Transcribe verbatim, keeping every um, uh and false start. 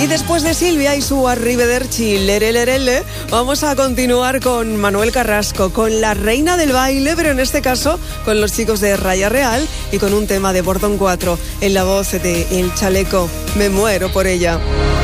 después de Silvia y su Arrivederci, lere, lere, lere, vamos a continuar con Manuel Carrasco, con la reina del baile, pero en este caso con los chicos de Raya Real y con un tema de Bordón cuatro en la voz de El Chaleco. Me muero por ella.